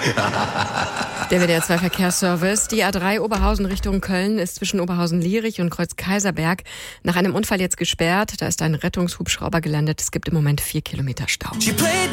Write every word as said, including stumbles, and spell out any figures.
Der W D R zwei Verkehrsservice. Die A drei Oberhausen Richtung Köln ist zwischen Oberhausen-Lierich und Kreuz-Kaiserberg nach einem Unfall jetzt gesperrt. Da ist ein Rettungshubschrauber gelandet. Es gibt im Moment vier Kilometer Stau.